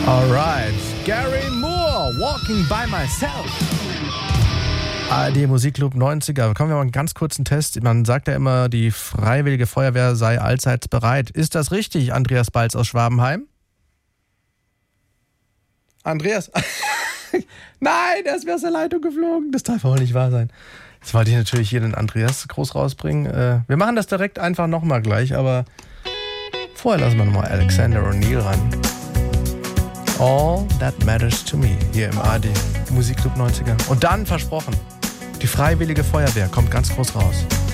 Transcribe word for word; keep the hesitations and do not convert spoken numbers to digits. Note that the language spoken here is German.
Alright, Gary Moore, Walking by Myself. A R D Musikclub neunziger. Kommen wir mal einen ganz kurzen Test. Man sagt ja immer, die Freiwillige Feuerwehr sei allzeit bereit. Ist das richtig, Andreas Balz aus Schwabenheim? Andreas? Nein, er ist mir aus der Leitung geflogen. Das darf wohl nicht wahr sein. Jetzt wollte ich natürlich hier den Andreas groß rausbringen. Wir machen das direkt einfach nochmal gleich, aber vorher lassen wir nochmal Alexander O'Neal ran. All That Matters to Me hier im A R D Musikclub neunziger. Und dann versprochen, die Freiwillige Feuerwehr kommt ganz groß raus.